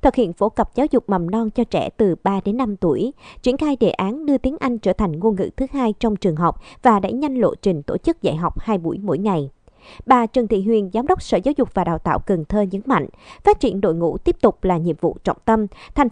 thực hiện phổ cập giáo dục mầm non cho trẻ từ 3 đến 5 tuổi, triển khai đề án đưa tiếng Anh trở thành ngôn ngữ thứ hai trong trường học và đẩy nhanh lộ trình tổ chức dạy học 2 buổi mỗi ngày. Bà Trần Thị Huyền, Giám đốc Sở Giáo dục và Đào tạo Cần Thơ nhấn mạnh, phát triển đội ngũ tiếp tục là nhiệm vụ trọng tâm. Thành